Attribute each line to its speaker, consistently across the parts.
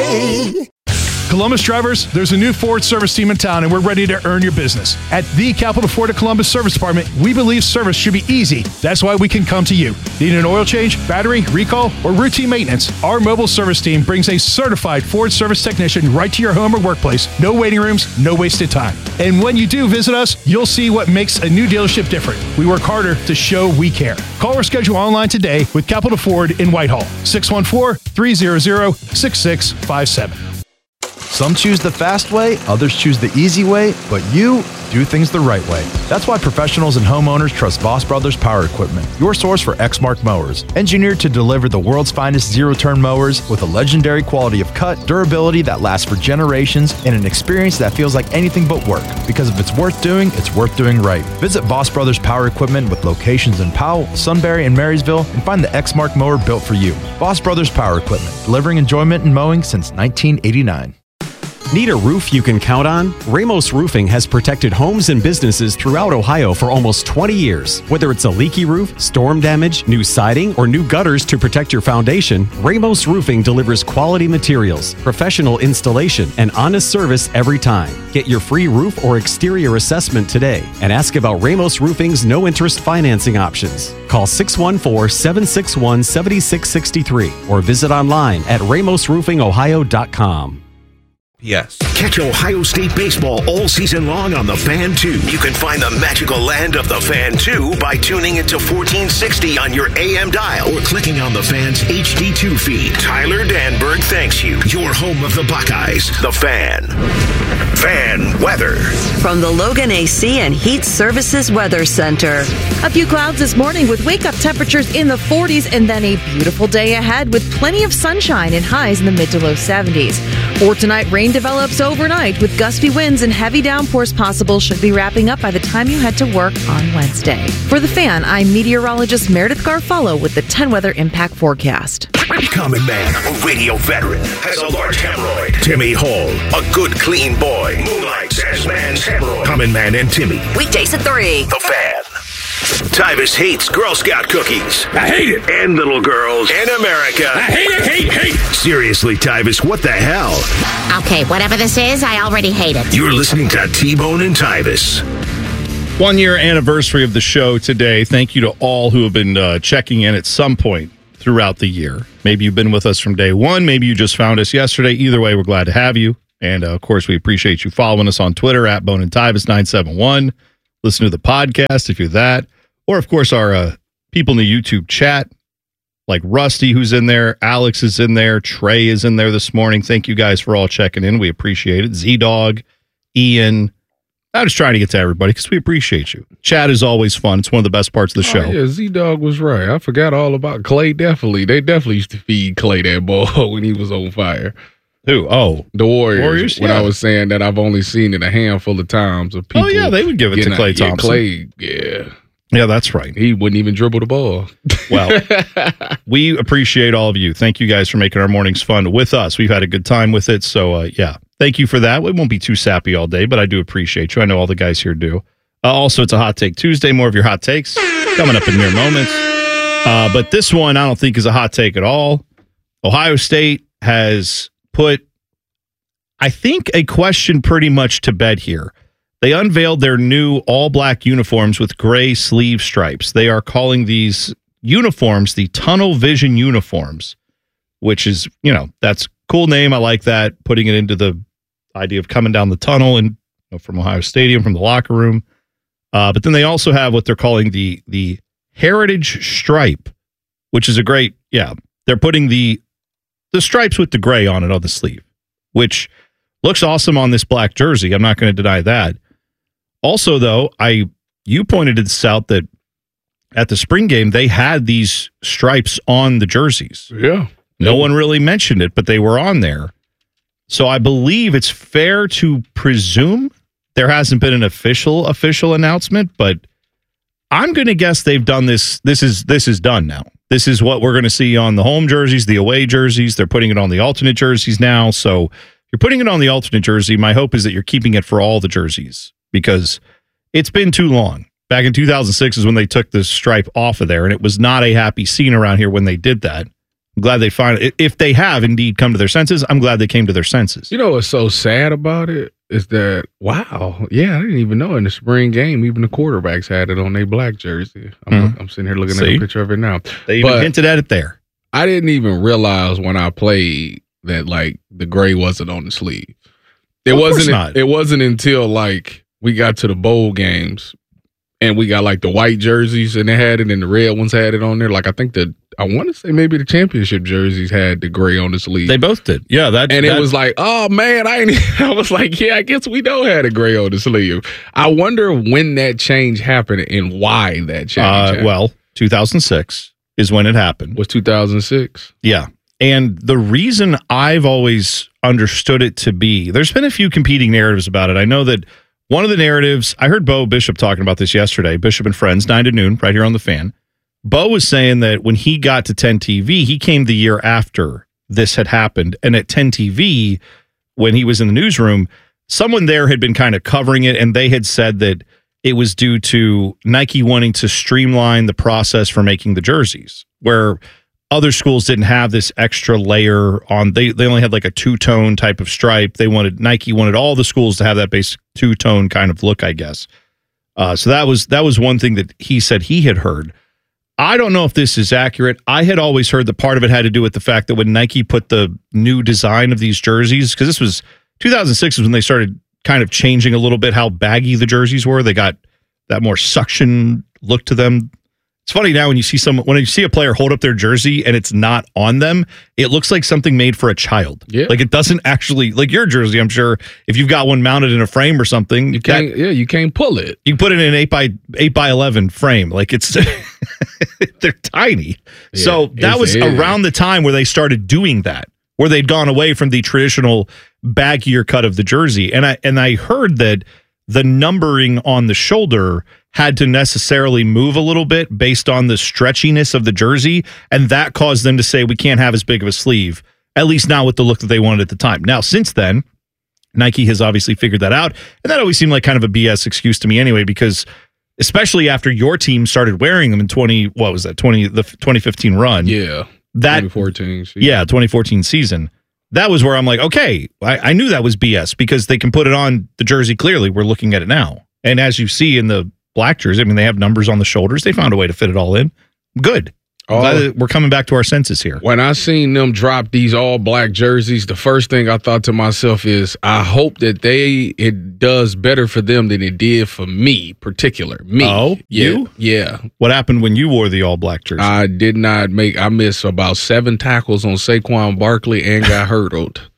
Speaker 1: way.
Speaker 2: Columbus drivers, there's a new Ford service team in town, and we're ready to earn your business. At the Capital Ford of Columbus Service Department, we believe service should be easy. That's why we can come to you. Need an oil change, battery, recall, or routine maintenance? Our mobile service team brings a certified Ford service technician right to your home or workplace. No waiting rooms, no wasted time. And when you do visit us, you'll see what makes a new dealership different. We work harder to show we care. Call or schedule online today with Capital Ford in Whitehall, 614-300-6657.
Speaker 3: Some choose the fast way, others choose the easy way, but you do things the right way. That's why professionals and homeowners trust Voss Brothers Power Equipment, your source for Exmark mowers. Engineered to deliver the world's finest zero-turn mowers with a legendary quality of cut, durability that lasts for generations, and an experience that feels like anything but work. Because if it's worth doing right. Visit Voss Brothers Power Equipment with locations in Powell, Sunbury, and Marysville, and find the Exmark mower built for you. Voss Brothers Power Equipment, delivering enjoyment in mowing since 1989.
Speaker 4: Need a roof you can count on? Ramos Roofing has protected homes and businesses throughout Ohio for almost 20 years. Whether it's a leaky roof, storm damage, new siding, or new gutters to protect your foundation, Ramos Roofing delivers quality materials, professional installation, and honest service every time. Get your free roof or exterior assessment today and ask about Ramos Roofing's no-interest financing options. Call 614-761-7663 or visit online at ramosroofingohio.com.
Speaker 5: Yes. Catch Ohio State baseball all season long on The Fan 2. You can find the magical land of The Fan 2 by tuning into 1460 on your AM dial or clicking on The Fan's HD2 feed. Tyler Danberg thanks you. Your home of the Buckeyes, The Fan. Fan weather.
Speaker 6: From the Logan AC and Heat Services Weather Center. A few clouds this morning with wake-up temperatures in the 40s and then a beautiful day ahead with plenty of sunshine and highs in the mid to low 70s. For tonight, rain develops overnight with gusty winds and heavy downpours possible. Should be wrapping up by the time you head to work on Wednesday. For The Fan, I'm meteorologist Meredith Garfalo with the 10 Weather Impact Forecast.
Speaker 5: Common Man, a radio veteran, has a large hemorrhoid. Timmy Hall, a good, clean boy, moonlights as man's hemorrhoid. Common Man and Timmy.
Speaker 6: Weekdays at 3.
Speaker 5: The Fan. Tyvis hates Girl Scout cookies. I hate it. And little girls. And America. I hate it, hate. Seriously, Tyvis, what the hell?
Speaker 7: Okay, whatever this is, I already hate it.
Speaker 5: You're listening to T-Bone and Tyvis.
Speaker 8: 1 year anniversary of the show today. Thank you to all who have been checking in at some point throughout the year. Maybe you've been with us from day one. Maybe you just found us yesterday. Either way, we're glad to have you. And, of course, we appreciate you following us on Twitter at Bone and Tyvis 971. Listen to the podcast if you're that. Or, of course, our people in the YouTube chat, like Rusty, who's in there. Alex is in there. Trey is in there this morning. Thank you guys for all checking in. We appreciate it. Z-Dog, Ian. I'm just trying to get to everybody because we appreciate you. Chat is always fun. It's one of the best parts of the show.
Speaker 9: Yeah, Z-Dog was right. I forgot all about Clay. Definitely. They definitely used to feed Clay that ball when he was on fire.
Speaker 8: Who? Oh.
Speaker 9: The Warriors. When
Speaker 8: yeah.
Speaker 9: I was saying that I've only seen it a handful of times of people.
Speaker 8: Oh, yeah, they would give it to Clay Thompson.
Speaker 9: Clay, yeah.
Speaker 8: Yeah, that's right.
Speaker 9: He wouldn't even dribble the ball.
Speaker 8: Well, we appreciate all of you. Thank you guys for making our mornings fun with us. We've had a good time with it. So, yeah, thank you for that. We won't be too sappy all day, but I do appreciate you. I know all the guys here do. Also, it's a Hot Take Tuesday. More of your hot takes coming up in mere moments. But this one I don't think is a hot take at all. Ohio State has put, I think, a question pretty much to bed here. They unveiled their new all-black uniforms with gray sleeve stripes. They are calling these uniforms the Tunnel Vision uniforms, which is, that's a cool name. I like that, putting it into the idea of coming down the tunnel and from Ohio Stadium, from the locker room. But then they also have what they're calling the Heritage Stripe, which is a great, they're putting the stripes with the gray on it on the sleeve, which looks awesome on this black jersey. I'm not going to deny that. Also, though, you pointed this out that at the spring game, they had these stripes on the jerseys.
Speaker 9: Yeah.
Speaker 8: No one really mentioned it, but they were on there. So I believe it's fair to presume there hasn't been an official announcement, but I'm going to guess they've done this. This is done now. This is what we're going to see on the home jerseys, the away jerseys. They're putting it on the alternate jerseys now. So you're putting it on the alternate jersey. My hope is that you're keeping it for all the jerseys because it's been too long. Back in 2006 is when they took the stripe off of there, and it was not a happy scene around here when they did that. I'm glad they if they have indeed come to their senses, I'm glad they came to their senses.
Speaker 9: You know what's so sad about it is that, wow, yeah, I didn't even know in the spring game, even the quarterbacks had it on their black jersey. I'm sitting here looking at a picture of it now.
Speaker 8: They even hinted at it there.
Speaker 9: I didn't even realize when I played that like the gray wasn't on the sleeve. It wasn't until like we got to the bowl games and we got like the white jerseys and they had it and the red ones had it on there. Like I want to say maybe the championship jerseys had the gray on the sleeve.
Speaker 8: They both did. Yeah.
Speaker 9: It was like, oh man, I was like, yeah, I guess we don't have a gray on the sleeve. I wonder when that change happened and why that change happened.
Speaker 8: Well, 2006 is when it happened.
Speaker 9: Was 2006?
Speaker 8: Yeah. And the reason I've always understood it to be, there's been a few competing narratives about it. I know that one of the narratives, I heard Bo Bishop talking about this yesterday, Bishop and Friends, 9 to noon, right here on The Fan. Bo was saying that when he got to 10 TV, he came the year after this had happened. And at 10 TV, when he was in the newsroom, someone there had been kind of covering it, and they had said that it was due to Nike wanting to streamline the process for making the jerseys, where other schools didn't have this extra layer on. They only had like a two-tone type of stripe. Nike wanted all the schools to have that basic two-tone kind of look, I guess. So that was one thing that he said he had heard. I don't know if this is accurate. I had always heard that part of it had to do with the fact that when Nike put the new design of these jerseys, because this was 2006 is when they started kind of changing a little bit how baggy the jerseys were. They got that more suction look to them. It's funny now when you see a player hold up their jersey and it's not on them, it looks like something made for a child.
Speaker 9: Yeah.
Speaker 8: Like it doesn't actually, like your jersey, I'm sure if you've got one mounted in a frame or something,
Speaker 9: you can't pull it.
Speaker 8: You put it in an 8 by 11 frame. Like it's they're tiny. Yeah, so that was around the time where they started doing that, where they'd gone away from the traditional baggier cut of the jersey. And I heard that the numbering on the shoulder had to necessarily move a little bit based on the stretchiness of the jersey, and that caused them to say we can't have as big of a sleeve, at least not with the look that they wanted at the time. Now, since then, Nike has obviously figured that out, and that always seemed like kind of a BS excuse to me anyway, because especially after your team started wearing them in the 2015 run.
Speaker 9: Yeah, 2014 season.
Speaker 8: Yeah, 2014 season. That was where I'm like, okay, I knew that was BS because they can put it on the jersey clearly. We're looking at it now. And as you see in the black jersey, I mean, they have numbers on the shoulders. They found a way to fit it all in. Good. I'm glad that we're coming back to our senses here.
Speaker 9: When I seen them drop these all black jerseys, the first thing I thought to myself is, I hope that it does better for them than it did for me, Me.
Speaker 8: Oh,
Speaker 9: yeah,
Speaker 8: you?
Speaker 9: Yeah.
Speaker 8: What happened when you wore the all black jersey?
Speaker 9: I missed about 7 tackles on Saquon Barkley and got hurdled.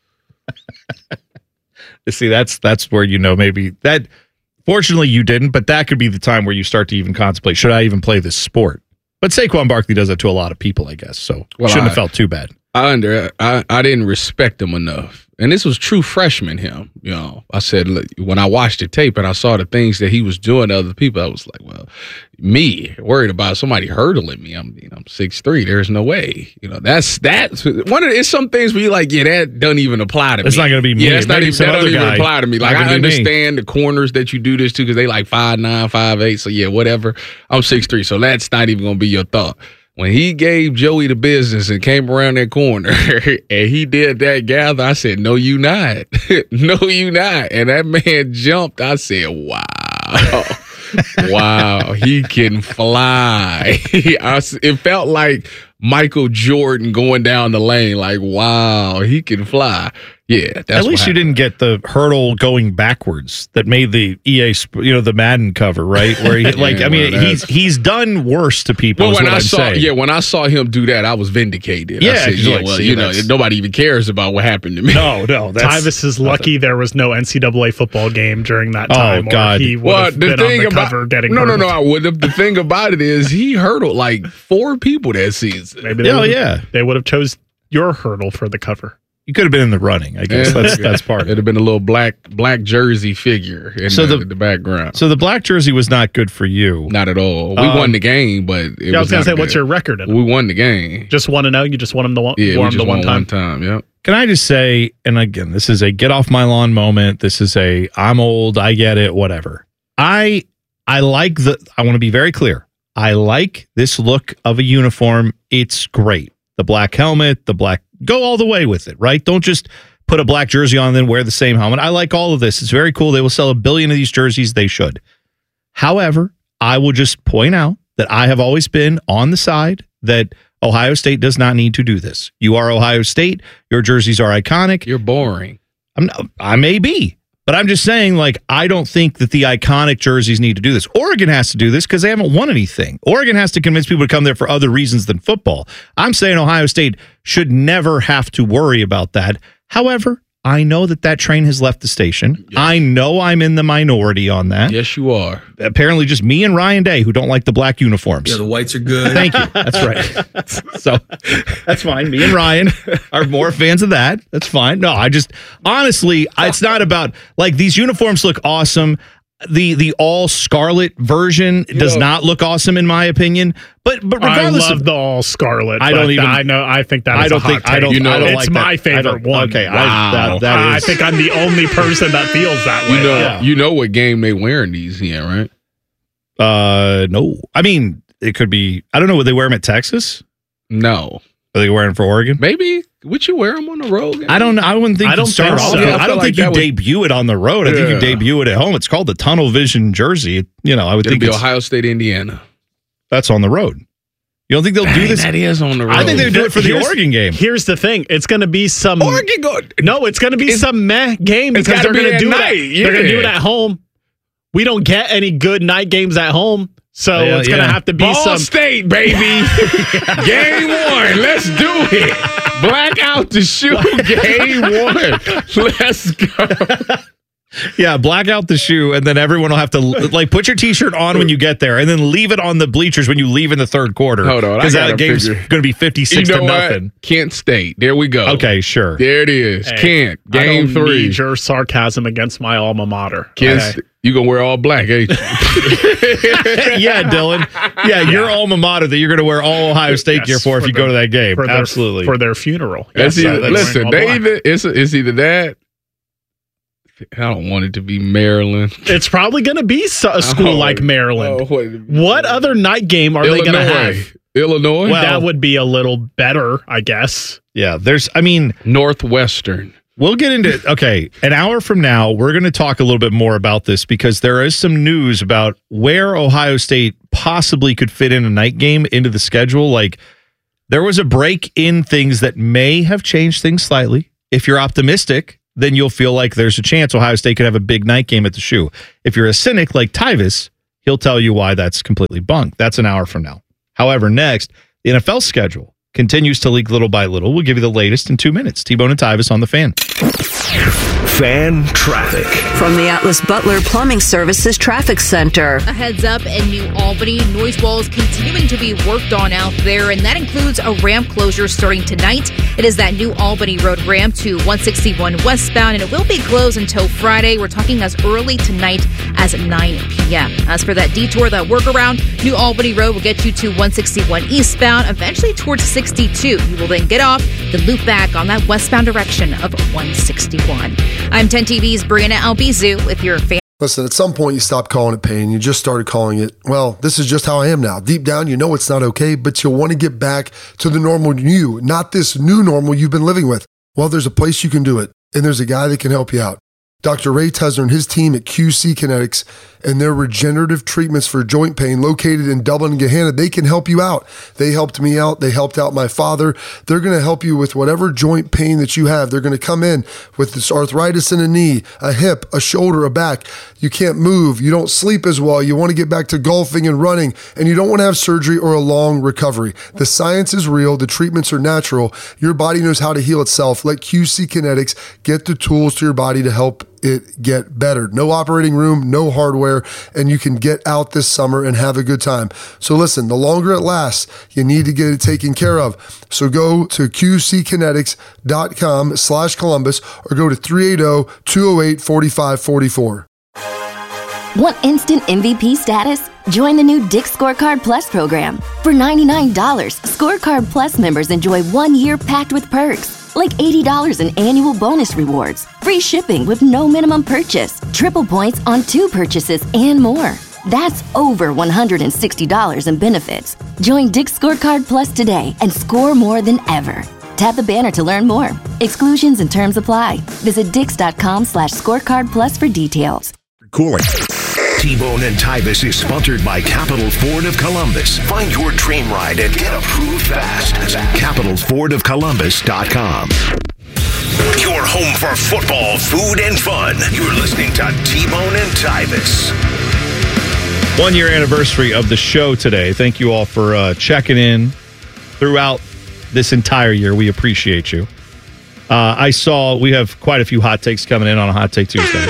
Speaker 8: See, that's where maybe that. Fortunately, you didn't, but that could be the time where you start to even contemplate, should I even play this sport? But Saquon Barkley does that to a lot of people, I guess, so shouldn't have felt too bad.
Speaker 9: I didn't respect him enough. And this was true freshman him. You know, I said, look, when I watched the tape and I saw the things that he was doing to other people, I was like, well, me worried about somebody hurdling me. I'm 6'3". There's no way. You know, that's it's some things where you're like, yeah, that doesn't even apply to me.
Speaker 8: It's not going to be me.
Speaker 9: Yeah, that doesn't even apply to me. Like, I understand the corners that you do this to because they like 5'9", 5'8". So yeah, whatever. I'm 6'3", so that's not even going to be your thought. When he gave Joey the business and came around that corner and he did that gather, I said, no, you not. No, you not. And that man jumped. I said, wow. Wow, he can fly. It felt like Michael Jordan going down the lane. Like, wow, he can fly. Yeah, that's
Speaker 8: at least you didn't get the hurdle going backwards that made the EA, the Madden cover, right? Where he, he's done worse to people.
Speaker 9: Well, when I saw him do that, I was vindicated.
Speaker 8: Yeah,
Speaker 9: I said, nobody even cares about what happened to me.
Speaker 8: No,
Speaker 1: Tyvis is lucky there was no NCAA football game during that time.
Speaker 8: Oh God,
Speaker 1: he would have been on the cover getting hurdled.
Speaker 9: No, I would have. The thing about it is he hurdled like 4 people that season.
Speaker 1: Maybe they would have chose your hurdle for the cover.
Speaker 8: You could have been in the running, I guess. That's part of it.
Speaker 9: It'd have been a little black jersey figure in the background.
Speaker 8: So the black jersey was not good for you.
Speaker 9: Not at all. We won the game, but
Speaker 1: I was going to say, what's your record?
Speaker 9: We won the game.
Speaker 1: Just 1-0? You just won them the one time?
Speaker 9: Yeah, we just won one time, yep.
Speaker 8: Can I just say, and again, this is a get off my lawn moment. This is I'm old, I get it, whatever. I want to be very clear. I like this look of a uniform. It's great. the black helmet, go all the way with it, right? Don't just put a black jersey on and then wear the same helmet. I like all of this. It's very cool. They will sell 1 billion of these jerseys. They should. However, I will just point out that I have always been on the side that Ohio State does not need to do this. You are Ohio State. Your jerseys are iconic.
Speaker 9: You're boring.
Speaker 8: I may be, but I'm just saying, like, I don't think that the iconic jerseys need to do this. Oregon has to do this because they haven't won anything. Oregon has to convince people to come there for other reasons than football. I'm saying Ohio State should never have to worry about that. However, I know that train has left the station. Yes. I know I'm in the minority on that.
Speaker 9: Yes, you are.
Speaker 8: Apparently just me and Ryan Day who don't like the black uniforms.
Speaker 10: Yeah, the whites are good.
Speaker 8: Thank you. That's right. So that's fine. Me and Ryan are more fans of that. That's fine. No, honestly, it's not about, like, these uniforms look awesome. The all scarlet version does not look awesome in my opinion, but regardless,
Speaker 1: I love the all scarlet.
Speaker 8: I don't even.
Speaker 1: I think that is a hot take. It's
Speaker 8: like
Speaker 1: my favorite one.
Speaker 8: Okay,
Speaker 9: wow.
Speaker 1: I think I'm the only person that feels that way.
Speaker 9: You know what game they wearing these in, right?
Speaker 8: No. I mean, it could be. I don't know. Would they wear them at Texas?
Speaker 9: No.
Speaker 8: Are they wearing them for Oregon?
Speaker 9: Maybe. Would you wear them on the road?
Speaker 8: I don't know. I wouldn't think.
Speaker 1: I don't think so.
Speaker 8: I don't think you debut it on the road. I think you debut it at home. It's called the Tunnel Vision jersey. I would think
Speaker 9: it's Ohio State, Indiana.
Speaker 8: That's on the road. You don't think they'll do this?
Speaker 9: That is on the road.
Speaker 8: I think they do it for the Oregon game.
Speaker 1: Here's the thing. It's going to be some
Speaker 9: Oregon
Speaker 1: No, it's going to be some meh game because they're going to do it. They're going to do it at home. We don't get any good night games at home. So it's going to have to be
Speaker 9: Ball State, baby. Game 1. Let's do it. Black out the shoe. Game 1. Let's go.
Speaker 8: Yeah, black out the shoe, and then everyone will have to put your T-shirt on when you get there, and then leave it on the bleachers when you leave in the third quarter.
Speaker 9: Hold on,
Speaker 8: because that game's going to be 56-0.
Speaker 9: Kent State. There we go.
Speaker 8: Okay, sure.
Speaker 9: There it is. Hey, Kent. Game 3.
Speaker 1: Need your sarcasm against my alma mater.
Speaker 9: Kent, you gonna wear all black, ain't you?
Speaker 8: Yeah, Dylan. Yeah, your alma mater that you're going to wear all Ohio State gear for if you go to that game. Absolutely.
Speaker 1: For their funeral.
Speaker 9: Listen, it's either that. I don't want it to be Maryland.
Speaker 1: It's probably going to be a school like Maryland. What other night game are they going to have?
Speaker 9: Illinois?
Speaker 1: Well, that would be a little better, I guess.
Speaker 8: Yeah,
Speaker 9: Northwestern.
Speaker 8: We'll get into, an hour from now, we're going to talk a little bit more about this because there is some news about where Ohio State possibly could fit in a night game into the schedule. Like, there was a break in things that may have changed things slightly. If you're optimistic, then you'll feel like there's a chance Ohio State could have a big night game at the Shoe. If you're a cynic like Tyvis, he'll tell you why that's completely bunk. That's an hour from now. However, next, the NFL schedule continues to leak little by little. We'll give you the latest in 2 minutes. T-Bone and Tyvis on the Fan.
Speaker 5: Fan traffic.
Speaker 6: From the Atlas Butler Plumbing Services Traffic Center.
Speaker 11: A heads up in New Albany. Noise walls continuing to be worked on out there, and that includes a ramp closure starting tonight. It is that New Albany Road ramp to 161 westbound, and it will be closed until Friday. We're talking as early tonight as 9 p.m. As for that detour, that workaround, New Albany Road will get you to 161 eastbound, eventually towards 62. You will then get off, then loop back on that westbound direction of 161. I'm 10 TV's Brianna Albizu with your fan.
Speaker 12: Listen, at some point you stopped calling it pain. You just started calling it, well, this is just how I am now. Deep down, you know it's not okay, but you'll want to get back to the normal you, not this new normal you've been living with. Well, there's a place you can do it, and there's a guy that can help you out. Dr. Ray Tesner and his team at QC Kinetics and their regenerative treatments for joint pain located in Dublin and Gahanna, they can help you out. They helped me out. They helped out my father. They're going to help you with whatever joint pain that you have. They're going to come in with this arthritis in a knee, a hip, a shoulder, a back. You can't move. You don't sleep as well. You want to get back to golfing and running, and you don't want to have surgery or a long recovery. The science is real. The treatments are natural. Your body knows how to heal itself. Let QC Kinetics get the tools to your body to help it get better. No operating room, no hardware, and you can get out this summer and have a good time. So listen, the longer it lasts, you need to get it taken care of. So go to qckinetics.com/Columbus or go to 380-208-4544.
Speaker 13: Want instant MVP status? Join the new Dick's Scorecard Plus program. For $99, Scorecard Plus members enjoy 1 year packed with perks, like $80 in annual bonus rewards, free shipping with no minimum purchase, triple points on 2 purchases, and more. That's over $160 in benefits. Join Dick's Scorecard Plus today and score more than ever. Tap the banner to learn more. Exclusions and terms apply. Visit dix.com/scorecard plus for details.
Speaker 5: Cooling. T-Bone and Tyvis is sponsored by Capital Ford of Columbus. Find your dream ride and get approved fast at capitalfordofcolumbus.com. Your home for football, food, and fun. You're listening to T-Bone and Tyvis.
Speaker 8: 1 year anniversary of the show today. Thank you all for checking in throughout this entire year. We appreciate you. I saw we have quite a few hot takes coming in on a Hot Take Tuesday.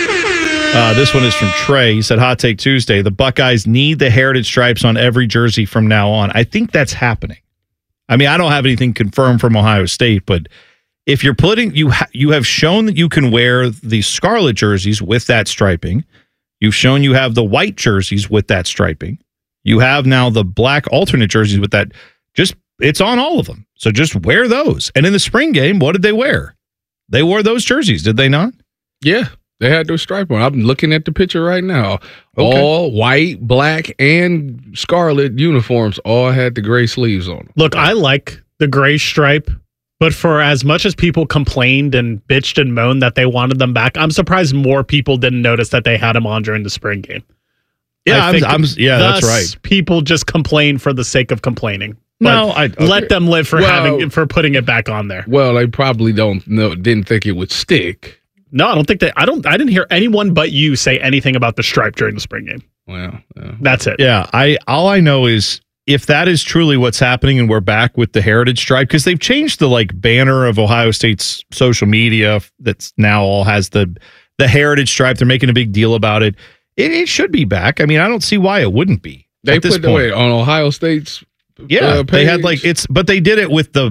Speaker 8: This one is from Trey. He said, Hot Take Tuesday, the Buckeyes need the heritage stripes on every jersey from now on. I think that's happening. I mean, I don't have anything confirmed from Ohio State, but if you're putting, you have shown that you can wear the scarlet jerseys with that striping. You've shown you have the white jerseys with that striping. You have now the black alternate jerseys with that. It's on all of them. So just wear those. And in the spring game, what did they wear? They wore those jerseys, did they not?
Speaker 9: Yeah, they had those stripes on. I'm looking at the picture right now. Okay. All white, black, and scarlet uniforms all had the gray sleeves on them.
Speaker 1: Look, I like the gray stripe, but for as much as people complained and bitched and moaned that they wanted them back, I'm surprised more people didn't notice that they had them on during the spring game.
Speaker 8: Yeah, that's right.
Speaker 1: People just complain for the sake of complaining.
Speaker 8: No,
Speaker 1: let them live for putting it back on there.
Speaker 9: Well, they probably didn't think it would stick.
Speaker 1: No, I don't think that. I didn't hear anyone but you say anything about the stripe during the spring game.
Speaker 9: Well,
Speaker 1: that's it.
Speaker 8: Yeah, all I know is if that is truly what's happening, and we're back with the heritage stripe, because they've changed the banner of Ohio State's social media that's now all has the heritage stripe. They're making a big deal about it. It should be back. I mean, I don't see why it wouldn't be.
Speaker 9: They put it on Ohio State's.
Speaker 8: Yeah, they had but they did it with the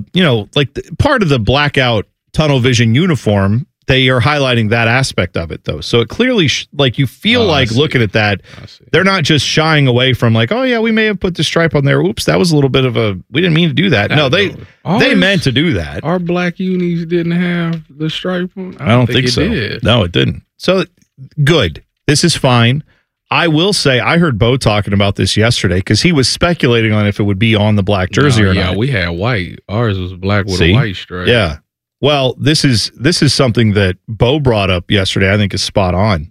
Speaker 8: part of the blackout tunnel vision uniform. They are highlighting that aspect of it though, so it clearly you feel looking at that, they're not just shying away from oh yeah, we may have put the stripe on there. Oops, that was a little bit of we didn't mean to do that. No, they meant to do that.
Speaker 9: Our black unis didn't have the stripe on.
Speaker 8: I don't think so.
Speaker 9: Did.
Speaker 8: No, it didn't. So good. This is fine. I will say I heard Bo talking about this yesterday because he was speculating on if it would be on the black jersey or not.
Speaker 9: Yeah, we had white. Ours was black with a white stripe.
Speaker 8: Yeah. Well, this is something that Bo brought up yesterday. I think is spot on.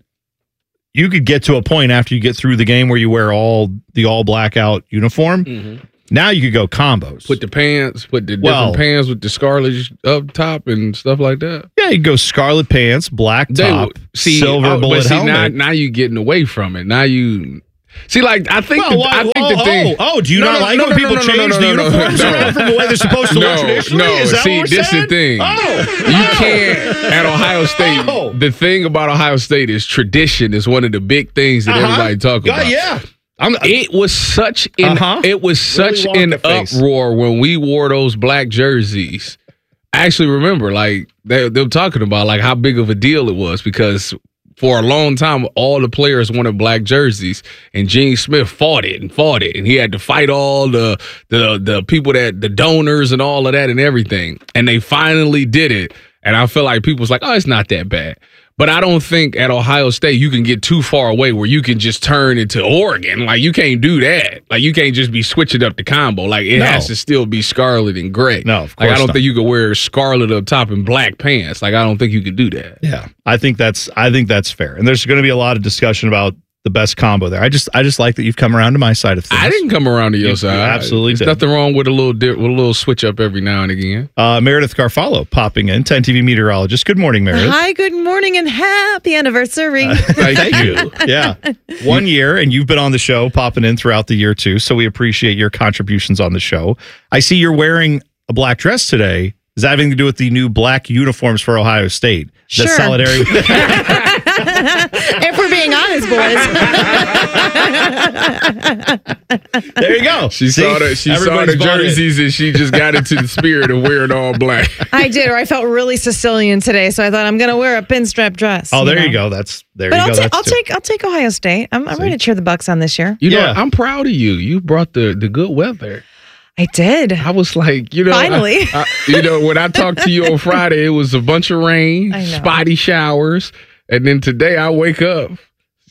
Speaker 8: You could get to a point after you get through the game where you wear all blackout uniform. Mm-hmm. Now you could go combos.
Speaker 9: Put the different pants with the scarlet up top and stuff like that.
Speaker 8: Yeah, you go scarlet pants, black top, silver bullet helmet.
Speaker 9: Now you getting away from it. Now you see, I think the thing.
Speaker 8: Oh, do you not like when people change the uniforms around from the way they're supposed to look traditionally?
Speaker 9: No, this is the thing. You can't at Ohio State. The thing about Ohio State is tradition is one of the big things that everybody talk about.
Speaker 8: Yeah.
Speaker 9: It was such an uproar when we wore those black jerseys. I actually remember they were talking about how big of a deal it was because for a long time all the players wanted black jerseys and Gene Smith fought it and he had to fight all the people the donors and all of that and everything, and they finally did it, and I feel like people was oh, it's not that bad. But I don't think at Ohio State you can get too far away where you can just turn into Oregon. You can't do that. You can't just be switching up the combo. It has to still be scarlet and gray.
Speaker 8: No, of course
Speaker 9: I don't
Speaker 8: not.
Speaker 9: think you could wear scarlet up top and black pants. I don't think you could do that.
Speaker 8: Yeah, I think that's fair. And there's going to be a lot of discussion about the best combo there. I just like that you've come around to my side of things.
Speaker 9: I didn't come around to your side.
Speaker 8: Absolutely
Speaker 9: There's nothing wrong with a little switch up every now and again.
Speaker 8: Meredith Garfalo popping in, 10 TV meteorologist. Good morning, Meredith.
Speaker 6: Hi, good morning, and happy anniversary.
Speaker 8: Thank you. Yeah. 1 year, and you've been on the show, popping in throughout the year, too, so we appreciate your contributions on the show. I see you're wearing a black dress today. Is that having to do with the new black uniforms for Ohio State?
Speaker 6: Sure.
Speaker 8: The solidarity.
Speaker 6: If we're being honest,
Speaker 8: boys. There you go.
Speaker 9: She saw the jerseys and she just got into the spirit of wearing all black.
Speaker 6: I did, or I felt really Sicilian today, so I thought I'm going to wear a pinstripe dress.
Speaker 8: Oh, there you go.
Speaker 6: I'll take Ohio State. I'm ready to cheer the Bucks on this year.
Speaker 9: You know, I'm proud of you. You brought the good weather.
Speaker 6: I did.
Speaker 9: I was like,
Speaker 6: finally.
Speaker 9: When I talked to you on Friday, it was a bunch of rain, spotty showers, and then today I wake up,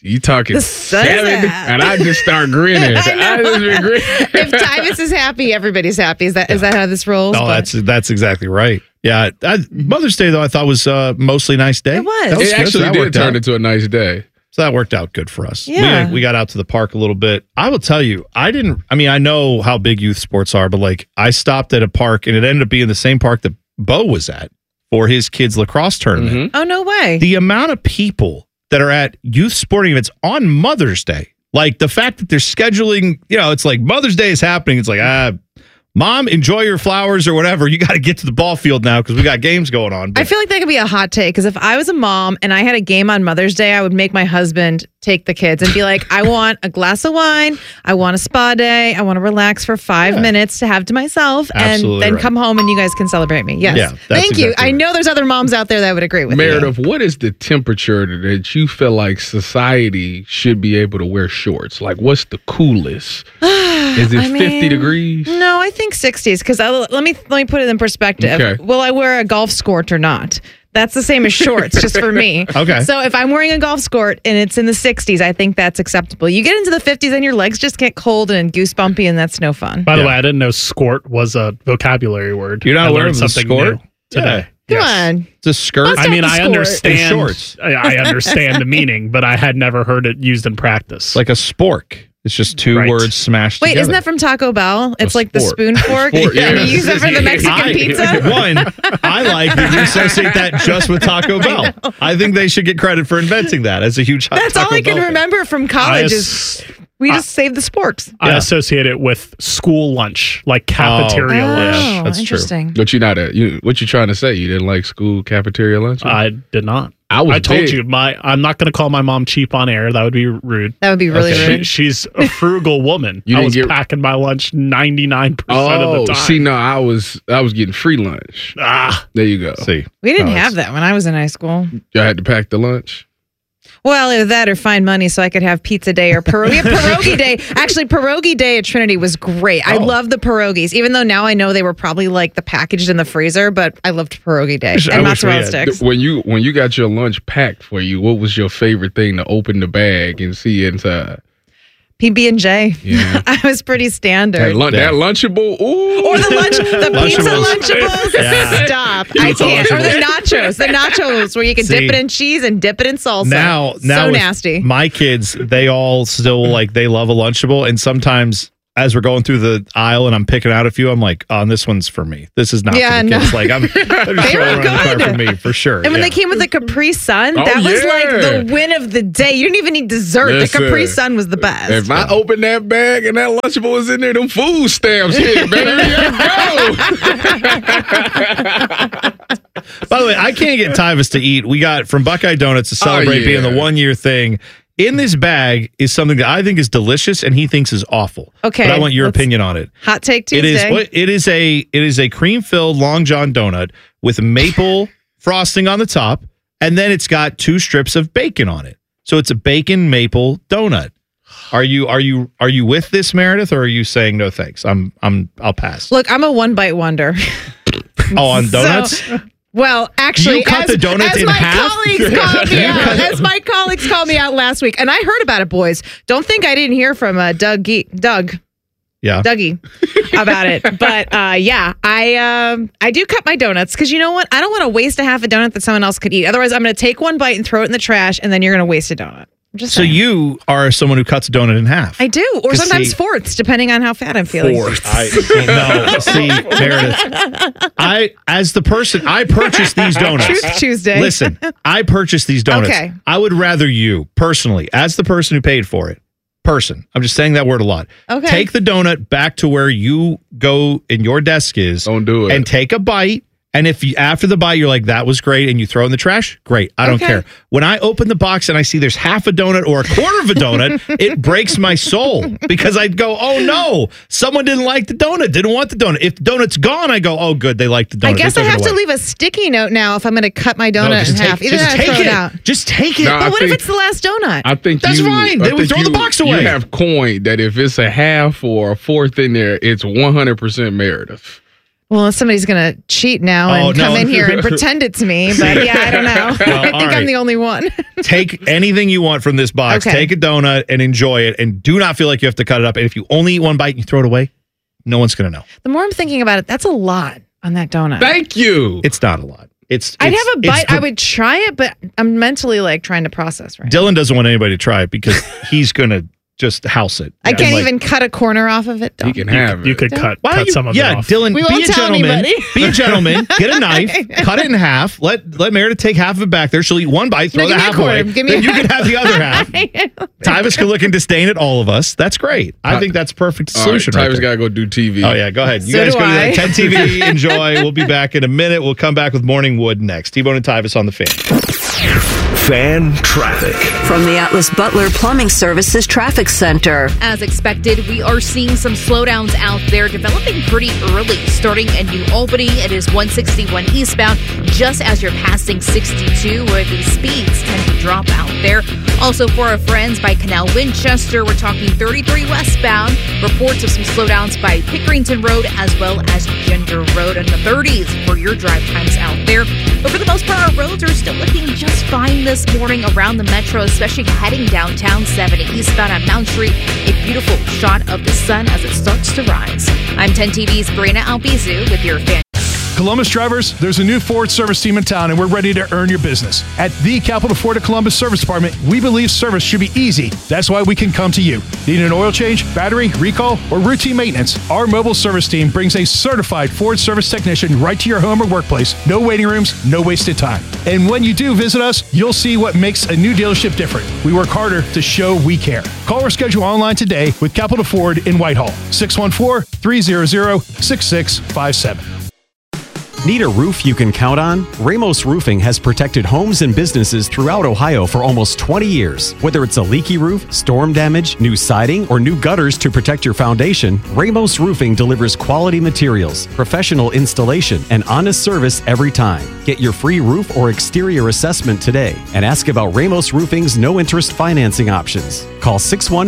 Speaker 9: You talking
Speaker 6: The sun is
Speaker 9: 7,
Speaker 6: out.
Speaker 9: and I just start grinning. I just be grinning.
Speaker 6: If Tyvus is happy, everybody's happy. Is that how this rolls?
Speaker 8: No,
Speaker 6: But
Speaker 8: that's exactly right. Yeah, Mother's Day though I thought was mostly nice day.
Speaker 6: It was.
Speaker 8: That
Speaker 9: It
Speaker 8: good.
Speaker 9: actually
Speaker 8: That
Speaker 9: did
Speaker 8: worked
Speaker 9: turn
Speaker 8: out.
Speaker 9: into a nice day.
Speaker 8: So that worked out good for us.
Speaker 6: Yeah.
Speaker 8: We got out to the park a little bit. I will tell you, I know how big youth sports are, but like I stopped at a park and it ended up being the same park that Bo was at for his kids' lacrosse tournament.
Speaker 6: Oh, no way.
Speaker 8: The amount of people that are at youth sporting events on Mother's Day, like the fact that they're scheduling, it's like Mother's Day is happening. It's like, Mom, enjoy your flowers or whatever. You got to get to the ball field now because we got games going on.
Speaker 6: I feel like that could be a hot take because if I was a mom and I had a game on Mother's Day, I would make my husband take the kids and be like, I want a glass of wine. I want a spa day. I want to relax for 5 minutes to have to myself
Speaker 8: Absolutely
Speaker 6: and then
Speaker 8: right.
Speaker 6: come home and you guys can celebrate me. Yes.
Speaker 8: Yeah, that's
Speaker 6: Thank you.
Speaker 8: exactly
Speaker 6: I know there's other moms out there that would agree with me.
Speaker 9: Meredith, what is the temperature that you feel like society should be able to wear shorts? Like, what's the coolest? Is it 50 degrees?
Speaker 6: No, I think 60s because let me put it in perspective.
Speaker 9: Okay.
Speaker 6: Will I wear a golf skirt or not? That's the same as shorts, just for me.
Speaker 8: Okay.
Speaker 6: So if I'm wearing a golf skirt and it's in the 60s, I think that's acceptable. You get into the 50s and your legs just get cold and goosebumpy, and that's no fun.
Speaker 1: By the way, I didn't know skort was a vocabulary word.
Speaker 8: You're not
Speaker 1: I
Speaker 8: aware
Speaker 1: learned
Speaker 8: of the
Speaker 1: something
Speaker 8: skort?
Speaker 1: new today.
Speaker 6: Come on.
Speaker 8: It's a skirt.
Speaker 6: Bust
Speaker 1: I
Speaker 6: out
Speaker 1: mean,
Speaker 6: the
Speaker 1: I
Speaker 6: skort.
Speaker 1: understand.
Speaker 8: And shorts.
Speaker 1: I understand the meaning, but I had never heard it used in practice.
Speaker 8: Like a spork. It's just two
Speaker 1: Right.
Speaker 8: words smashed
Speaker 6: Wait,
Speaker 8: together.
Speaker 6: isn't that from Taco Bell? It's like the
Speaker 8: sport.
Speaker 6: spoon fork.
Speaker 9: Sport, yeah.
Speaker 6: And you use it for the Mexican pizza.
Speaker 8: One, I like that you associate that just with Taco Bell. I think they should get credit for inventing that as a huge
Speaker 6: That's
Speaker 8: Taco
Speaker 6: all I can
Speaker 8: Bell fan.
Speaker 6: remember from college is we just save the sporks.
Speaker 1: I associate it with school lunch, like cafeteria lunch.
Speaker 6: Oh,
Speaker 8: that's true.
Speaker 6: interesting.
Speaker 9: But you're not what you trying to say? You didn't like school cafeteria lunch?
Speaker 1: I did not.
Speaker 9: I
Speaker 1: told
Speaker 9: big.
Speaker 1: you, I'm not going to call my mom cheap on air. That would be rude.
Speaker 6: That would be really rude.
Speaker 1: She's a frugal woman.
Speaker 9: You
Speaker 1: I
Speaker 9: didn't
Speaker 1: was
Speaker 9: get-
Speaker 1: packing my lunch 99% of
Speaker 9: Oh,
Speaker 1: the time.
Speaker 9: see, no, I was getting free lunch. There you go.
Speaker 8: See,
Speaker 6: We didn't
Speaker 8: No,
Speaker 6: have that when I was in high school.
Speaker 9: I had to pack the lunch.
Speaker 6: Well, either that or find money so I could have pizza day or pierogi. Pierogi day. Actually, pierogi day at Trinity was great. I love the pierogies, even though now I know they were probably like the packaged in the freezer, but I loved pierogi day
Speaker 8: I
Speaker 6: and
Speaker 8: wish we
Speaker 6: mozzarella
Speaker 8: had-
Speaker 6: sticks.
Speaker 9: When you got your lunch packed for you, what was your favorite thing to open the bag and see inside?
Speaker 6: PB&J.
Speaker 9: Yeah.
Speaker 6: I was pretty standard.
Speaker 9: That Lunchable. Ooh.
Speaker 6: Or the pizza
Speaker 8: Lunchables.
Speaker 6: Lunchables.
Speaker 8: Yeah.
Speaker 6: Stop.
Speaker 8: Pizza
Speaker 6: I can't. Or the
Speaker 8: Lunchables.
Speaker 6: nachos. The nachos where you can
Speaker 8: See,
Speaker 6: dip it in cheese and dip it in salsa.
Speaker 8: Now
Speaker 6: so
Speaker 8: with
Speaker 6: nasty.
Speaker 8: My kids, they all still they love a Lunchable, and sometimes as we're going through the aisle and I'm picking out a few, I'm like, oh, this one's for me. This is not
Speaker 6: Yeah,
Speaker 8: for the
Speaker 6: no.
Speaker 8: kids. Like I'm just
Speaker 6: They
Speaker 8: throwing
Speaker 6: were
Speaker 8: it around the car
Speaker 6: good.
Speaker 8: for me for sure.
Speaker 6: And when they came with the Capri Sun, that was like the win of the day. You didn't even need dessert.
Speaker 9: Listen,
Speaker 6: the Capri Sun was the best.
Speaker 9: If I open that bag and that Lunchable was in there, them food stamps hit, baby.
Speaker 8: By the way, I can't get Tyvus to eat. We got from Buckeye Donuts to celebrate being the 1 year thing. In this bag is something that I think is delicious and he thinks is awful.
Speaker 6: Okay,
Speaker 8: But I want your opinion on it.
Speaker 6: Hot take
Speaker 8: It
Speaker 6: Tuesday.
Speaker 8: is a cream filled Long John donut with maple frosting on the top, and then it's got 2 strips of bacon on it. So it's a bacon maple donut. Are you with this, Meredith, or are you saying no thanks? I'll pass.
Speaker 6: Look, I'm a one bite wonder.
Speaker 8: Oh, on donuts?
Speaker 6: Well, actually,
Speaker 8: You cut the donut
Speaker 6: as
Speaker 8: in
Speaker 6: my
Speaker 8: half?
Speaker 6: colleagues called me out, as my colleagues called me out last week, and I heard about it, boys. Don't think I didn't hear from Doug.
Speaker 8: Yeah.
Speaker 6: Dougie about it. But yeah, I do cut my donuts because you know what? I don't want to waste a half a donut that someone else could eat. Otherwise, I'm going to take one bite and throw it in the trash, and then you're going to waste a donut. I'm just
Speaker 8: So
Speaker 6: saying.
Speaker 8: you are someone who cuts a donut in half.
Speaker 6: I do, or
Speaker 8: 'Cause
Speaker 6: sometimes
Speaker 8: see-
Speaker 6: fourths, depending on how fat I'm feeling.
Speaker 8: No, see, Meredith. As the person, I purchased these donuts.
Speaker 6: Truth Tuesday.
Speaker 8: Listen, I purchased these donuts.
Speaker 6: Okay.
Speaker 8: I would rather you, personally, as the person who paid for it, I'm just saying that word a lot.
Speaker 6: Okay.
Speaker 8: Take the donut back to where you go and your desk is.
Speaker 9: Don't do it.
Speaker 8: And take a bite. And if you, after the bite, you're like, that was great, and you throw it in the trash, great. I don't
Speaker 6: Okay.
Speaker 8: care. When I open the box and I see there's half a donut or a quarter of a donut, it breaks my soul because I'd go, oh no, someone didn't like the donut, didn't want the donut. If the donut's gone, I go, oh good, they liked the donut.
Speaker 6: I guess
Speaker 8: They
Speaker 6: I
Speaker 8: took it
Speaker 6: have to
Speaker 8: away.
Speaker 6: leave a sticky note now if I'm going to cut my donut
Speaker 8: just
Speaker 6: in
Speaker 8: take-
Speaker 6: half. Either
Speaker 8: just
Speaker 6: that or
Speaker 8: take
Speaker 6: throw it
Speaker 8: it.
Speaker 6: out.
Speaker 8: Just take it.
Speaker 9: No,
Speaker 6: But
Speaker 9: I
Speaker 6: what if
Speaker 9: think-
Speaker 6: it's the last donut?
Speaker 9: I think
Speaker 8: That's fine. Then we throw the box away.
Speaker 9: You have coined that if it's a half or a fourth in there, it's 100% Meredith.
Speaker 6: Well, somebody's going to cheat now and
Speaker 8: Oh, no.
Speaker 6: come in here and pretend it's me. But yeah, I don't know.
Speaker 8: Well,
Speaker 6: I think
Speaker 8: all right.
Speaker 6: I'm the only one.
Speaker 8: Take anything you want from this box.
Speaker 6: Okay.
Speaker 8: Take a donut and enjoy it, and do not feel like you have to cut it up. And if you only eat one bite and you throw it away, no one's going to know.
Speaker 6: The more I'm thinking about it, that's a lot on that donut.
Speaker 9: Thank you.
Speaker 8: It's not a lot.
Speaker 6: I'd have a bite. I would try it, but I'm mentally like trying to process right now.
Speaker 8: Dylan doesn't want anybody to try it because he's going to just house it.
Speaker 6: I can't even cut a corner off of it.
Speaker 9: He can have it.
Speaker 1: You could cut some of it off.
Speaker 8: Dylan,
Speaker 6: We
Speaker 8: be
Speaker 6: won't
Speaker 8: a
Speaker 6: tell
Speaker 8: gentleman.
Speaker 6: anybody.
Speaker 8: Be a gentleman. Get a knife. Cut it in half. Let Meredith take half of it back there. She'll eat one bite, throw
Speaker 6: No,
Speaker 8: the
Speaker 6: give me a
Speaker 8: half
Speaker 6: quarter.
Speaker 8: away.
Speaker 6: Give me
Speaker 8: Then you
Speaker 6: half.
Speaker 8: can have the other half. Tyvus can look in disdain at all of us. That's great. I think that's perfect solution.
Speaker 9: All right,
Speaker 8: right
Speaker 9: Tyvus got to go do TV.
Speaker 8: Oh, yeah. Go ahead. You
Speaker 6: So
Speaker 8: guys
Speaker 6: do
Speaker 8: go to
Speaker 6: I.
Speaker 8: 10 TV. Enjoy. We'll be back in a minute. We'll come back with Morning Wood next. T-Bone and Tyvus on the Fan.
Speaker 5: Fan traffic.
Speaker 6: From the Atlas Butler Plumbing Services Traffic Center.
Speaker 11: As expected, we are seeing some slowdowns out there developing pretty early. Starting in New Albany, it is 161 eastbound, just as you're passing 62, where the speeds tend to drop out there. Also, for our friends by Canal Winchester, we're talking 33 westbound. Reports of some slowdowns by Pickerington Road as well as Gender Road in the 30s for your drive times out there. But for the most part, our roads are still looking just fine this morning around the metro, especially heading downtown 70 eastbound on Mount Street. A beautiful shot of the sun as it starts to rise. I'm 10 TV's Brina Albizu with your Fan.
Speaker 2: Columbus drivers, there's a new Ford service team in town, and we're ready to earn your business. At the Capital Ford of Columbus Service Department, we believe service should be easy. That's why we can come to you. Need an oil change, battery, recall, or routine maintenance? Our mobile service team brings a certified Ford service technician right to your home or workplace. No waiting rooms, no wasted time. And when you do visit us, you'll see what makes a new dealership different. We work harder to show we care. Call or schedule online today with Capital Ford in Whitehall, 614-300-6657.
Speaker 4: Need a roof you can count on? Ramos Roofing has protected homes and businesses throughout Ohio for almost 20 years. Whether it's a leaky roof, storm damage, new siding, or new gutters to protect your foundation, Ramos Roofing delivers quality materials, professional installation, and honest service every time. Get your free roof or exterior assessment today and ask about Ramos Roofing's no-interest financing options. Call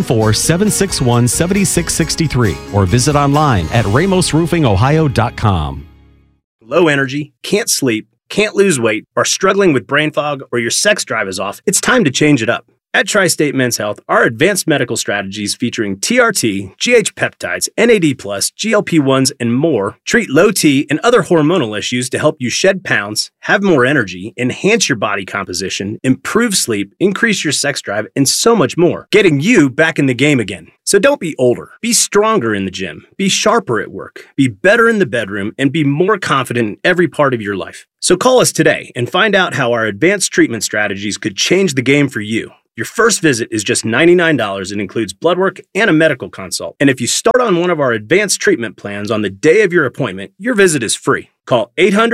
Speaker 4: 614-761-7663 or visit online at ramosroofingohio.com.
Speaker 10: Low energy, can't sleep, can't lose weight, are struggling with brain fog, or your sex drive is off, it's time to change it up. At Tri-State Men's Health, our advanced medical strategies featuring TRT, GH peptides, NAD+, GLP-1s, and more treat low T and other hormonal issues to help you shed pounds, have more energy, enhance your body composition, improve sleep, increase your sex drive, and so much more, getting you back in the game again. So don't be older. Be stronger in the gym. Be sharper at work. Be better in the bedroom, and be more confident in every part of your life. So call us today and find out how our advanced treatment strategies could change the game for you. Your first visit is just $99 and includes blood work and a medical consult. And if you start on one of our advanced treatment plans on the day of your appointment, your visit is free. Call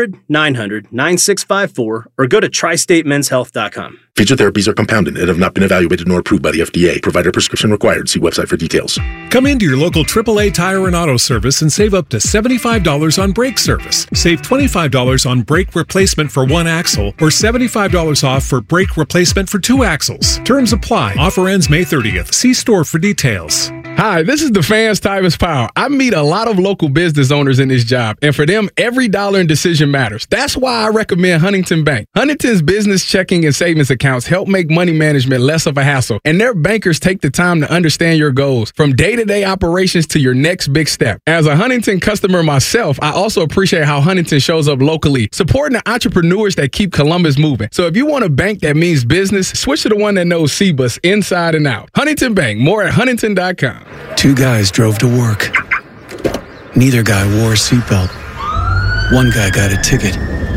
Speaker 10: 800-900-9654 or go to tristatemenshealth.com.
Speaker 14: Feature therapies are compounded and have not been evaluated nor approved by the FDA. Provider prescription required. See website for details.
Speaker 15: Come into your local AAA Tire and Auto Service and save up to $75 on brake service. Save $25 on brake replacement for one axle or $75 off for brake replacement for two axles. Terms apply. Offer ends May 30th. See store for details.
Speaker 9: Hi, this is the Fans Tyvus Powell. I meet a lot of local business owners in this job, and for them, every dollar in decision matters. That's why I recommend Huntington Bank. Huntington's business checking and savings accounts help make money management less of a hassle, and their bankers take the time to understand your goals, from day-to-day operations to your next big step. As a Huntington customer myself, I also appreciate how Huntington shows up locally, supporting the entrepreneurs that keep Columbus moving. So if you want a bank that means business, switch to the one that knows CBUS inside and out. Huntington Bank, more at huntington.com.
Speaker 16: Two guys drove to work. Neither guy wore a seatbelt. One guy got a ticket.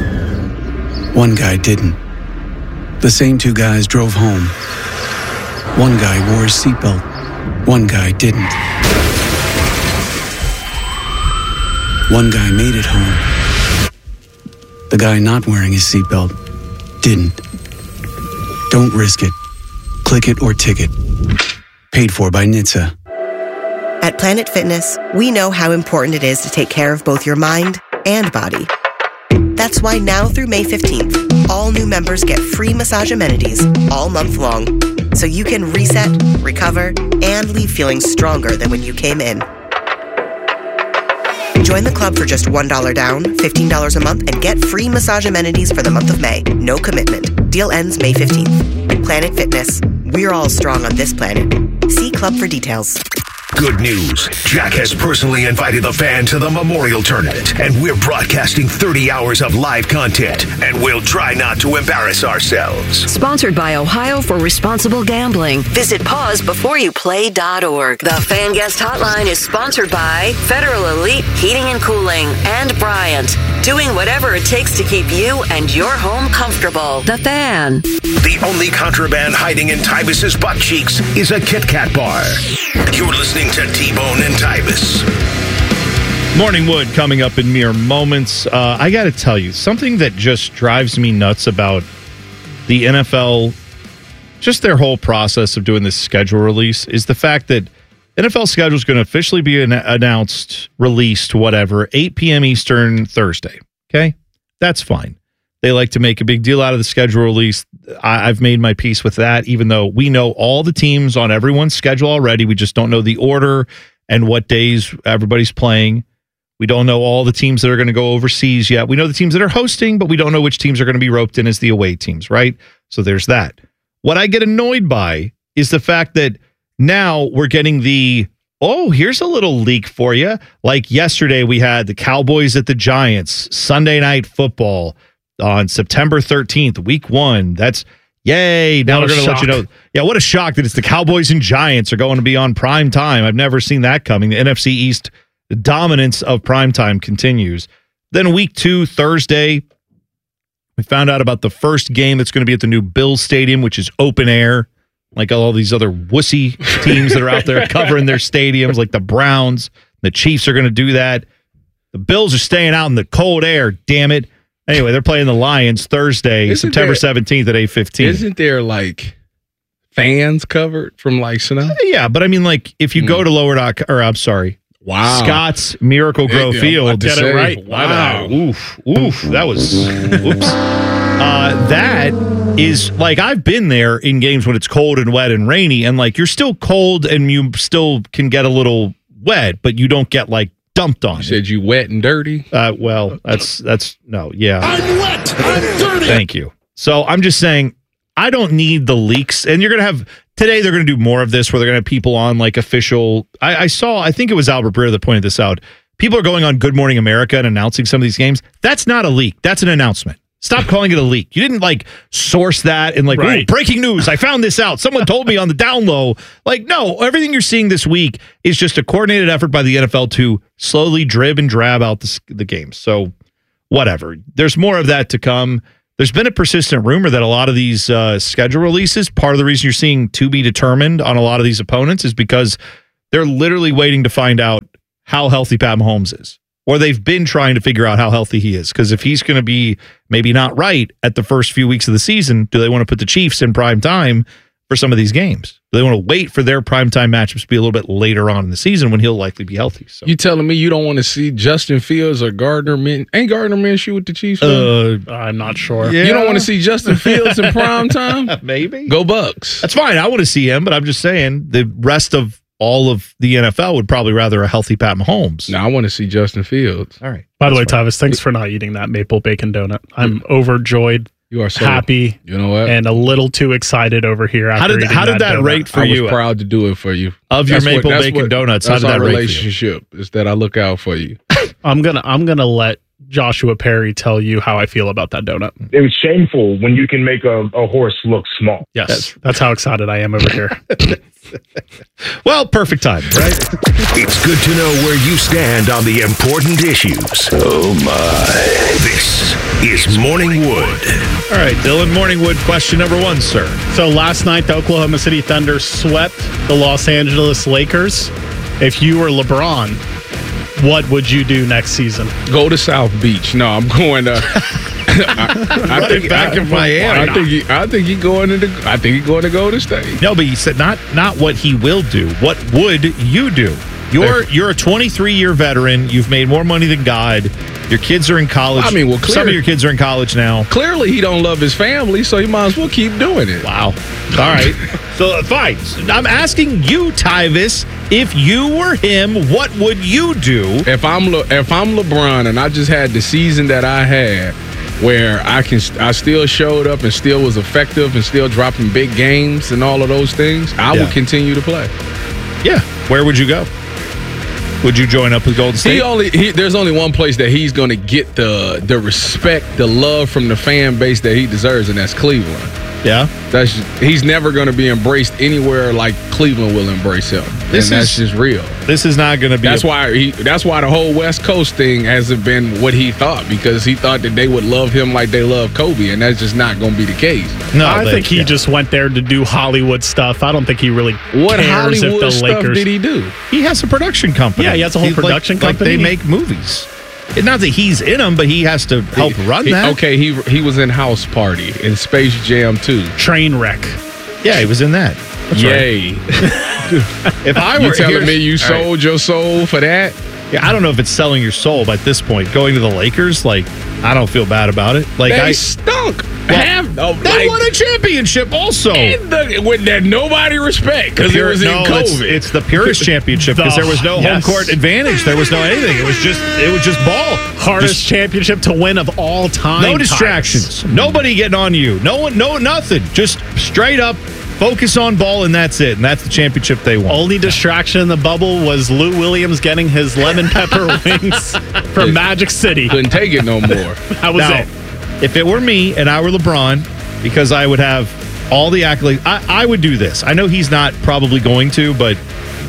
Speaker 16: One guy didn't. The same two guys drove home. One guy wore a seatbelt. One guy didn't. One guy made it home. The guy not wearing his seatbelt didn't. Don't risk it. Click it or ticket. Paid for by NHTSA.
Speaker 17: At Planet Fitness, we know how important it is to take care of both your mind and body. That's why now through May 15th, all new members get free massage amenities all month long, so you can reset, recover, and leave feeling stronger than when you came in. Join the club for just $1 down, $15 a month, and get free massage amenities for the month of May. No commitment. Deal ends May 15th. Planet Fitness. We're all strong on this planet. See club for details.
Speaker 5: Good news. Jack has personally invited the fan to the Memorial Tournament, and we're broadcasting 30 hours of live content, and we'll try not to embarrass ourselves.
Speaker 6: Sponsored by Ohio for Responsible Gambling. Visit pausebeforeyouplay.org. The Fan Guest Hotline is sponsored by Federal Elite Heating and Cooling and Bryant. Doing whatever it takes to keep you and your home comfortable. The Fan.
Speaker 5: The only contraband hiding in Tybus's butt cheeks is a Kit Kat bar. You're listening to T-Bone and Tybus.
Speaker 8: Morning Wood coming up in mere moments. I got to tell you, something that just drives me nuts about the NFL, just their whole process of doing this schedule release, is the fact that NFL schedule is going to officially be announced, released, whatever, 8 p.m. Eastern Thursday. Okay? That's fine. They like to make a big deal out of the schedule release. I've made my peace with that, even though we know all the teams on everyone's schedule already. We just don't know the order and what days everybody's playing. We don't know all the teams that are going to go overseas yet. We know the teams that are hosting, but we don't know which teams are going to be roped in as the away teams, right? So there's that. What I get annoyed by is the fact that now we're getting here's a little leak for you. Like yesterday, we had the Cowboys at the Giants, Sunday Night Football on September 13th, week 1. That's yay. Now we're going to let you know. Yeah, what a shock that it's the Cowboys and Giants are going to be on prime time. I've never seen that coming. The NFC East dominance of prime time continues. Then week 2, Thursday, we found out about the first game that's going to be at the new Bills Stadium, which is open air, like all these other wussy teams that are out there covering their stadiums, like the Browns. The Chiefs are going to do that. The Bills are staying out in the cold air, damn it. Anyway, they're playing the Lions Thursday, September 17th at 8:15.
Speaker 9: Isn't there like fans covered from like snow?
Speaker 8: Yeah, but I mean, like if you go to Scott's Miracle Grow Field,
Speaker 1: get it right.
Speaker 8: Wow. Oof. That was oops. That is like I've been there in games when it's cold and wet and rainy, and like you're still cold and you still can get a little wet, but you don't get like dumped on.
Speaker 9: You said you wet and dirty?
Speaker 8: Well, that's no, yeah.
Speaker 5: I'm wet. I'm dirty.
Speaker 8: Thank you. So I'm just saying, I don't need the leaks. And you're going to have, today they're going to do more of this where they're going to have people on like official. I think it was Albert Breer that pointed this out. People are going on Good Morning America and announcing some of these games. That's not a leak. That's an announcement. Stop calling it a leak. You didn't like source that and like, right. Breaking news. I found this out. Someone told me on the down low. Like, no, everything you're seeing this week is just a coordinated effort by the NFL to slowly drib and drab out the games. So whatever. There's more of that to come. There's been a persistent rumor that a lot of these schedule releases, part of the reason you're seeing to be determined on a lot of these opponents is because they're literally waiting to find out how healthy Pat Mahomes is. Or they've been trying to figure out how healthy he is. Because if he's going to be maybe not right at the first few weeks of the season, do they want to put the Chiefs in prime time for some of these games? Do they want to wait for their primetime matchups to be a little bit later on in the season when he'll likely be healthy? So
Speaker 9: you telling me you don't want to see Justin Fields or Gardner Minshew? Ain't Gardner Minshew with the Chiefs?
Speaker 1: I'm not sure.
Speaker 9: Yeah. You don't want to see Justin Fields in prime time?
Speaker 8: Maybe.
Speaker 9: Go Bucks.
Speaker 8: That's fine. I want to see him, but I'm just saying the rest of all of the NFL would probably rather a healthy Pat Mahomes.
Speaker 9: No, I want to see Justin Fields.
Speaker 8: All right.
Speaker 1: By the way, Tavis, thanks for not eating that maple bacon donut. I'm overjoyed.
Speaker 9: You are so
Speaker 1: happy.
Speaker 9: You know what?
Speaker 1: And a little too excited over here.
Speaker 8: How did that rate for you?
Speaker 9: I was proud to do it for you.
Speaker 8: Of your maple bacon donuts, how did that rate
Speaker 9: relationship for you? Is that I look out for you.
Speaker 1: I'm gonna let Joshua Perry tell you how I feel about that donut.
Speaker 18: It was shameful when you can make a horse look small.
Speaker 1: Yes, that's how excited I am over here.
Speaker 8: Well, perfect time, right?
Speaker 5: It's good to know where you stand on the important issues. Oh, my. This is Morning Wood.
Speaker 8: All right, Dylan, Morning Wood, question number 1, sir.
Speaker 1: So last night, the Oklahoma City Thunder swept the Los Angeles Lakers. If you were LeBron, what would you do next season?
Speaker 9: Go to South Beach. No, I'm going to... I think back in Miami. I think he's going to go to state.
Speaker 8: No, but he said not what he will do. What would you do? You're a 23-year veteran. You've made more money than God. Your kids are in college.
Speaker 9: I mean,
Speaker 8: some of your kids are in college now.
Speaker 9: Clearly, he don't love his family, so he might as well keep doing it.
Speaker 8: Wow. All right. So, fine. I'm asking you, Tyvis, if you were him, what would you do?
Speaker 9: If I'm LeBron and I just had the season that I had, where I still showed up and still was effective and still dropping big games and all of those things, I would continue to play.
Speaker 8: Yeah. Where would you go? Would you join up with Golden State?
Speaker 9: There's only one place that he's going to get the respect, the love from the fan base that he deserves, and that's Cleveland.
Speaker 8: Yeah,
Speaker 9: he's never going to be embraced anywhere like Cleveland will embrace him. That's just real.
Speaker 8: This is not going to be.
Speaker 9: That's why the whole West Coast thing hasn't been what he thought, because he thought that they would love him like they love Kobe, and that's just not going to be the case.
Speaker 1: No, I think he just went there to do Hollywood stuff. I don't think he really
Speaker 9: what
Speaker 1: cares
Speaker 9: Hollywood
Speaker 1: if the
Speaker 9: stuff
Speaker 1: Lakers
Speaker 9: did he do?
Speaker 8: He has a production company.
Speaker 1: Yeah, he has a whole production company.
Speaker 8: Like they make movies. It's not that he's in them, but he has to help run that.
Speaker 9: Okay, he was in House Party in Space Jam 2.
Speaker 1: Trainwreck.
Speaker 8: Yeah, he was in that. That's
Speaker 9: Yay.
Speaker 8: Right. If I were
Speaker 9: you telling me you sold your soul for that?
Speaker 8: Yeah, I don't know if it's selling your soul, but at this point, going to the Lakers, like, I don't feel bad about it. Like,
Speaker 9: they stunk.
Speaker 8: They won a championship also.
Speaker 9: That nobody respect because it was in COVID.
Speaker 8: It's the purest championship because there was no home court advantage. There was no anything. It was just ball.
Speaker 1: Hardest championship to win of all time.
Speaker 8: No distractions. Nobody getting on you. No one. No nothing. Just straight up. Focus on ball, and that's it. And that's the championship they won.
Speaker 1: Only distraction in the bubble was Lou Williams getting his lemon pepper wings from Magic City.
Speaker 9: Couldn't take it no more.
Speaker 1: That was it.
Speaker 8: If it were me and I were LeBron, because I would have all the accolades, I would do this. I know he's not probably going to, but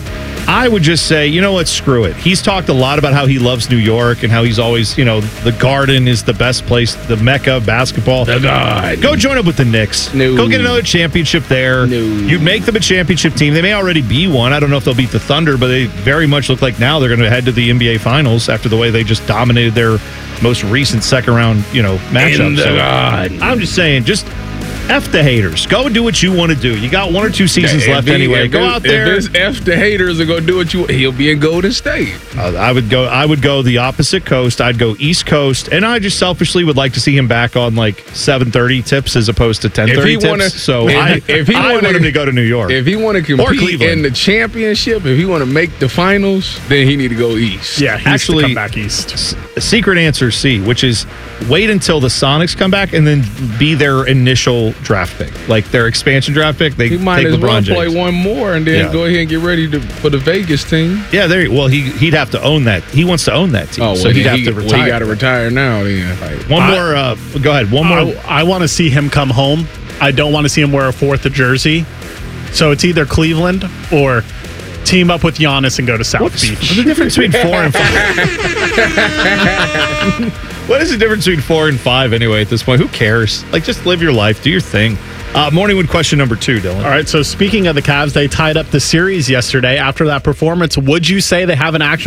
Speaker 8: I would just say, you know what, screw it. He's talked a lot about how he loves New York and how he's always, the Garden is the best place, the Mecca of basketball.
Speaker 9: The God.
Speaker 8: Go join up with the Knicks.
Speaker 9: No.
Speaker 8: Go get another championship there.
Speaker 9: No.
Speaker 8: You make them a championship team. They may already be one. I don't know if they'll beat the Thunder, but they very much look like now they're going to head to the NBA Finals after the way they just dominated their most recent second round, matchup. So I'm just saying, just F the haters. Go do what you want to do. You got 1 or 2 seasons left anyway. Go out there.
Speaker 9: If F the haters are going to do what he'll be in Golden State.
Speaker 8: I would go the opposite coast. I'd go East Coast, and I just selfishly would like to see him back on like 7:30 tips as opposed to 10:30 tips. So I want him to go to New York.
Speaker 9: If he want to compete in the championship, if he want to make the finals, then he need to go East.
Speaker 1: Yeah, he needs to come back East.
Speaker 8: Secret answer C, which is wait until the Sonics come back and then be their initial draft pick, like their expansion draft pick. They
Speaker 9: he might
Speaker 8: take
Speaker 9: as
Speaker 8: LeBron
Speaker 9: well
Speaker 8: James.
Speaker 9: play one more and then go ahead and get ready for the Vegas team.
Speaker 8: Yeah, he'd have to own that. He wants to own that team, so he'd have to retire.
Speaker 9: Well, he got to retire now. Then
Speaker 8: one more. Go ahead. One more.
Speaker 1: I want to see him come home. I don't want to see him wear a 4th jersey. So it's either Cleveland or team up with Giannis and go to South Beach.
Speaker 8: What's the difference between 4 and 5? What is the difference between 4 and 5 anyway at this point? Who cares? Like, just live your life. Do your thing. Morningwood question number 2, Dylan.
Speaker 1: All right, so speaking of the Cavs, they tied up the series yesterday. After that performance, would you say they have an actual